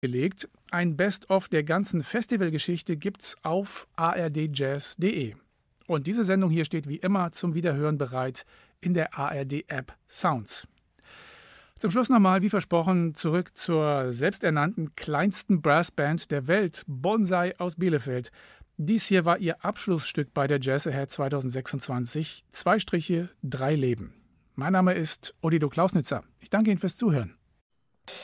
gelegt. Ein Best-of der ganzen Festivalgeschichte gibt's auf ardjazz.de. Und diese Sendung hier steht wie immer zum Wiederhören bereit in der ARD-App Sounds. Zum Schluss nochmal, wie versprochen, zurück zur selbsternannten kleinsten Brassband der Welt, Bonsai aus Bielefeld. Dies hier war ihr Abschlussstück bei der Jazz Ahead 2026. 2 Striche, 3 Leben. Mein Name ist Odilo Klausnitzer. Ich danke Ihnen fürs Zuhören.